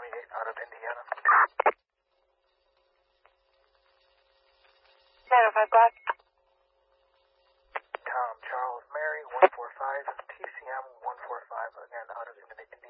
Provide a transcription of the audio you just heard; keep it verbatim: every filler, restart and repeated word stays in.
twenty-eight out of Indiana. nine oh five Black. Tom Charles Mary one four five, T C M one four five, again out of Indiana.